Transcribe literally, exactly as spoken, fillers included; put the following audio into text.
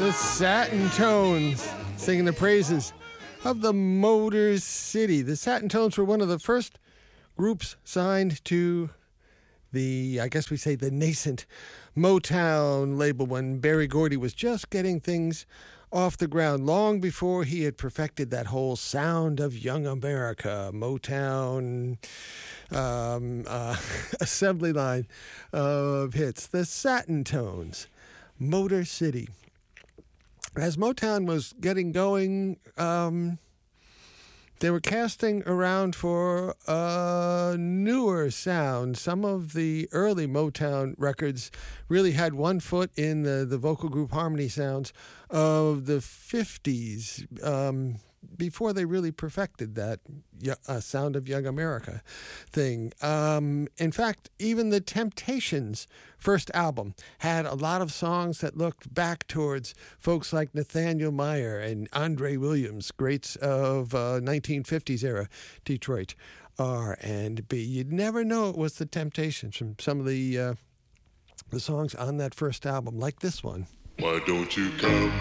The Satin Tones singing the praises of the Motor City. The Satin Tones were one of the first groups signed to the, I guess we say, the nascent Motown label when Berry Gordy was just getting things off the ground, long before he had perfected that whole sound of young America, Motown um, uh, assembly line of hits. The Satin Tones, Motor City. As Motown was getting going, um, they were casting around for a newer sound. Some of the early Motown records really had one foot in the, the vocal group harmony sounds of the fifties, um, before they really perfected that uh, Sound of Young America thing. Um, in fact, even the Temptations' first album had a lot of songs that looked back towards folks like Nathaniel Meyer and Andre Williams, greats of uh, nineteen fifties era Detroit R and B. You'd never know it was the Temptations from some of the uh, the songs on that first album, like this one. Why don't you come